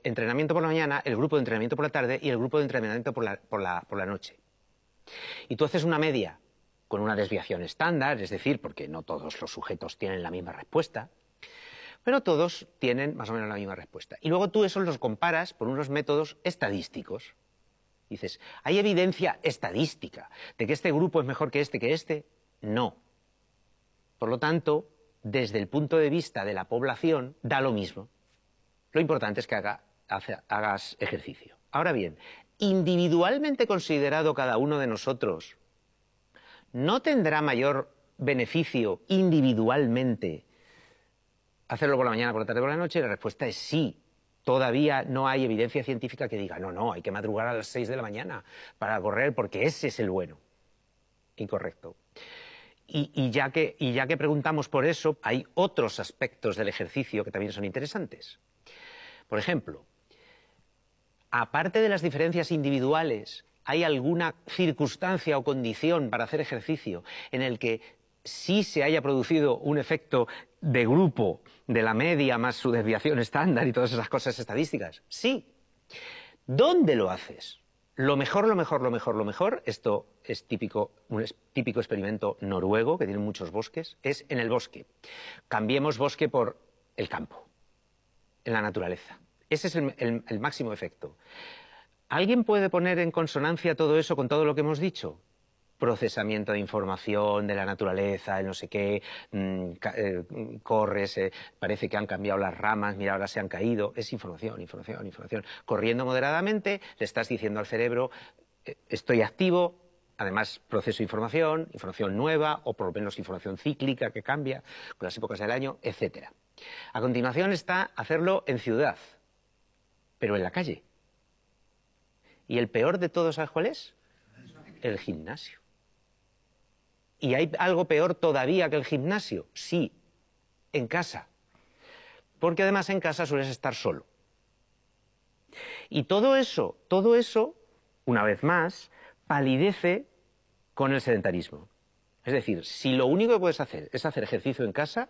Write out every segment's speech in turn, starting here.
entrenamiento por la mañana, el grupo de entrenamiento por la tarde y el grupo de entrenamiento por la noche. Y tú haces una media con una desviación estándar, es decir, porque no todos los sujetos tienen la misma respuesta, pero todos tienen más o menos la misma respuesta. Y luego tú eso los comparas por unos métodos estadísticos. Dices, ¿hay evidencia estadística de que este grupo es mejor que este? No. Por lo tanto, desde el punto de vista de la población, da lo mismo. Lo importante es que hagas ejercicio. Ahora bien, individualmente considerado cada uno de nosotros, ¿no tendrá mayor beneficio individualmente hacerlo por la mañana, por la tarde, por la noche? La respuesta es sí. Todavía no hay evidencia científica que diga, no, hay que madrugar a las 6 de la mañana para correr porque ese es el bueno. Incorrecto. Y ya que preguntamos por eso, hay otros aspectos del ejercicio que también son interesantes. Por ejemplo, aparte de las diferencias individuales, ¿hay alguna circunstancia o condición para hacer ejercicio en el que sí se haya producido un efecto de grupo, de la media más su desviación estándar y todas esas cosas estadísticas? Sí. ¿Dónde lo haces? Lo mejor, esto es un típico experimento noruego que tiene muchos bosques, es en el bosque. Cambiemos bosque por el campo, en la naturaleza. Ese es el máximo efecto. ¿Alguien puede poner en consonancia todo eso con todo lo que hemos dicho? Procesamiento de información, de la naturaleza, el no sé qué, corres, parece que han cambiado las ramas, mira, ahora se han caído. Es información. Corriendo moderadamente, le estás diciendo al cerebro, estoy activo, además proceso información nueva, o por lo menos información cíclica que cambia con las épocas del año, etc. A continuación está hacerlo en ciudad, pero en la calle. Y el peor de todos, ¿sabes cuál es? El gimnasio. ¿Y hay algo peor todavía que el gimnasio? Sí, en casa. Porque además en casa sueles estar solo. Y todo eso, una vez más, palidece con el sedentarismo. Es decir, si lo único que puedes hacer es hacer ejercicio en casa,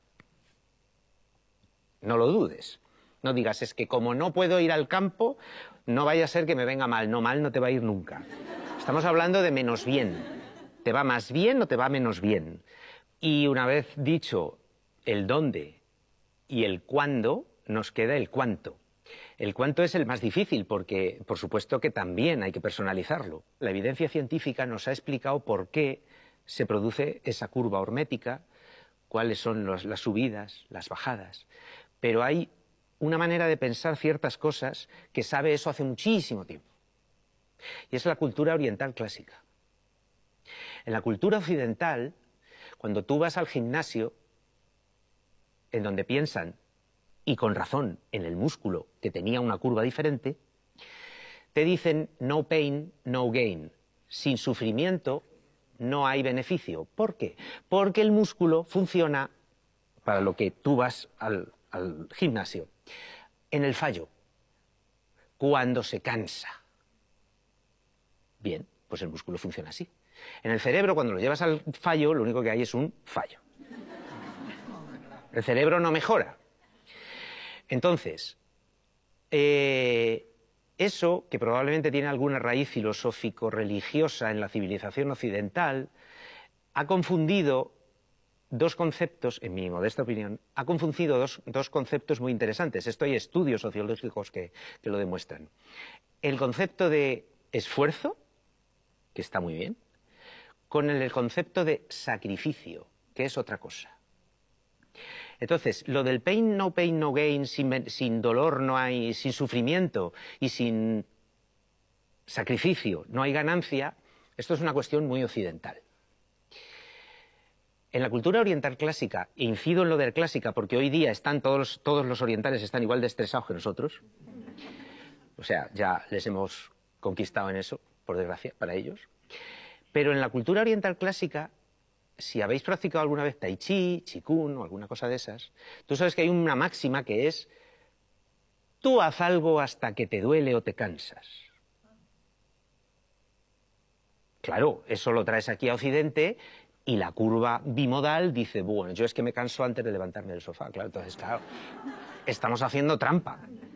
no lo dudes. No digas, es que como no puedo ir al campo, no vaya a ser que me venga mal. No, mal no te va a ir nunca. Estamos hablando de menos bien. ¿Te va más bien o te va menos bien? Y una vez dicho el dónde y el cuándo, nos queda el cuánto. El cuánto es el más difícil porque, por supuesto, que también hay que personalizarlo. La evidencia científica nos ha explicado por qué se produce esa curva hormética, cuáles son las subidas, las bajadas. Pero hay una manera de pensar ciertas cosas que sabe eso hace muchísimo tiempo. Y es la cultura oriental clásica. En la cultura occidental, cuando tú vas al gimnasio, en donde piensan, y con razón, en el músculo que tenía una curva diferente, te dicen no pain, no gain. Sin sufrimiento no hay beneficio. ¿Por qué? Porque el músculo funciona, para lo que tú vas al gimnasio, en el fallo, cuando se cansa. Bien, pues el músculo funciona así. En el cerebro, cuando lo llevas al fallo, lo único que hay es un fallo. El cerebro no mejora. Entonces, eso, que probablemente tiene alguna raíz filosófico-religiosa en la civilización occidental, ha confundido dos conceptos, en mi modesta opinión, ha confundido dos conceptos muy interesantes. Esto hay estudios sociológicos que lo demuestran. El concepto de esfuerzo, que está muy bien, con el concepto de sacrificio, que es otra cosa. Entonces, lo del pain, no gain, sin dolor no hay, sin sufrimiento y sin sacrificio no hay ganancia, esto es una cuestión muy occidental. En la cultura oriental clásica, e incido en lo de la clásica porque hoy día están todos los orientales están igual de estresados que nosotros, o sea, ya les hemos conquistado en eso, por desgracia, para ellos. Pero en la cultura oriental clásica, si habéis practicado alguna vez tai chi, qigong o alguna cosa de esas, tú sabes que hay una máxima que es: tú haz algo hasta que te duele o te cansas. Claro, eso lo traes aquí a Occidente y la curva bimodal dice, bueno, yo es que me canso antes de levantarme del sofá. Claro, entonces, claro, estamos haciendo trampa.